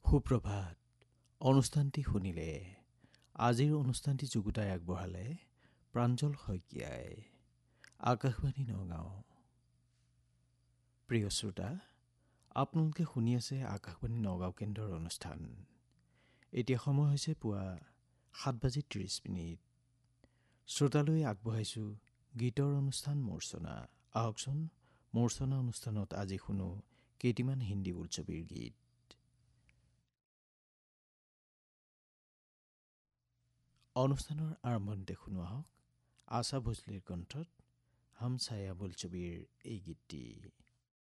সুপ্ৰভাত। অনুষ্ঠানটি শুনিলে আজিৰ অনুষ্ঠানটি যুগুতাই আগবঢ়ালে প্ৰাঞ্জল শইকীয়াই। আকাশবাণী নগাঁও। প্ৰিয় শ্ৰোতা, আপোনালোকে শুনি আছে আকাশবাণী নগাঁও কেন্দ্ৰৰ অনুষ্ঠান। এতিয়া সময় হৈছে পুৱা 7:30। শ্ৰোতালৈ আগবঢ়াইছোঁ গীতৰ অনুষ্ঠান মূৰ্ছনা। আহকচোন মূৰ্ছনা অনুষ্ঠানত আজি শুনো কেইটিমান হিন্দী বোলছবিৰ গীত। অনুষ্ঠানৰ আৰম্ভণিতে শুনো আহক আশা ভোছলেৰ কণ্ঠত হাম ছায়া বোলছবিৰ এই গীতটি।